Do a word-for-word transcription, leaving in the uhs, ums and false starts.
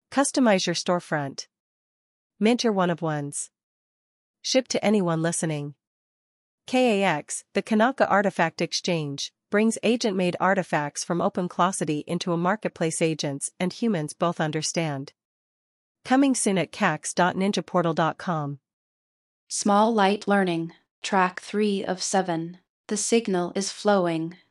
Customize your storefront. Mint your one-of-ones. Ship to anyone listening. K A X, the Kanaka Artifact Exchange, brings agent-made artifacts from OpenClossity into a marketplace agents and humans both understand. Coming soon at cax dot ninjaportal dot com. Small Light Learning, Track three of seven. The signal is flowing.